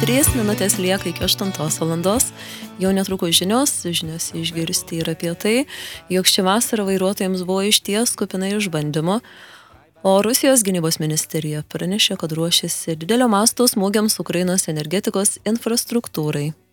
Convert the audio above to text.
3 minutės lieka iki 8 valandos. Jau netrukus žinios išgirsti ir apie tai, jog ši vasara vairuotojams buvo išties kupina išbandymo. O Rusijos gynybos ministerija pranešė, kad ruošiasi didelio masto smūgiams Ukrainos energetikos infrastruktūrai.